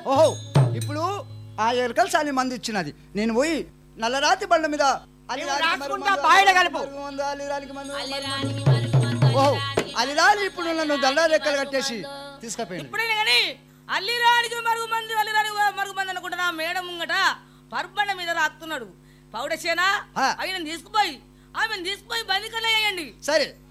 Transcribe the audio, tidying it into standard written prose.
ఓహో ఇప్పుడు ఆ ఎలకలు సాని మంది ఇచ్చినది నేను పోయి నల్లరాతి బండ మీద ఓహో అలిరాలి ఇప్పుడు నన్ను దండా రెక్కలు కట్టేసి తీసుకుపోయింది. ఇప్పుడైనా కానీ అల్లిరానికి మరుగుమంది అనుకుంటున్నా మేడం ముంగట పర్బండ మీద రాస్తున్నాడు పౌడసేనా ఆమెను తీసుకుపోయి బందికలు వేయండి. సరే